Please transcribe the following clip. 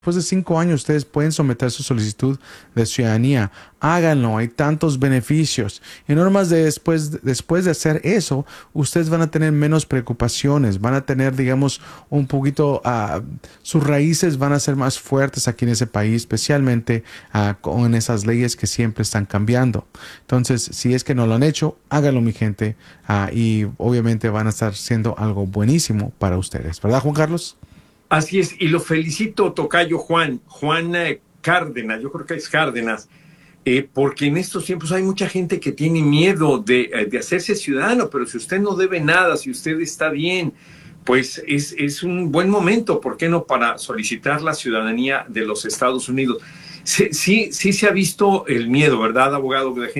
Después de 5 años ustedes pueden someter su solicitud de ciudadanía. Háganlo, hay tantos beneficios. Y no más después de hacer eso, ustedes van a tener menos preocupaciones, van a tener, digamos, un poquito, sus raíces van a ser más fuertes aquí en ese país, especialmente con esas leyes que siempre están cambiando. Entonces, si es que no lo han hecho, háganlo, mi gente, y obviamente van a estar siendo algo buenísimo para ustedes. ¿Verdad, Juan Carlos? Así es, y lo felicito, tocayo Juan Cárdenas, yo creo que es Cárdenas, porque en estos tiempos hay mucha gente que tiene miedo de hacerse ciudadano, pero si usted no debe nada, si usted está bien, pues es un buen momento, ¿por qué no?, para solicitar la ciudadanía de los Estados Unidos. Sí, sí, sí se ha visto el miedo, ¿verdad, abogado? De